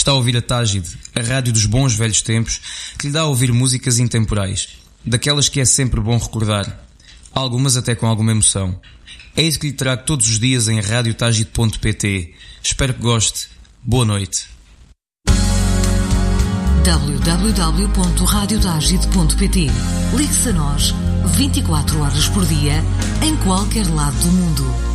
Está a ouvir a Tágide, a rádio dos bons velhos tempos, que lhe dá a ouvir músicas intemporais, daquelas que é sempre bom recordar, algumas até com alguma emoção. É isso que lhe trago todos os dias em radiotagide.pt. Espero que goste. Boa noite. www.radiotagide.pt. Ligue-se a nós 24 horas por dia, em qualquer lado do mundo.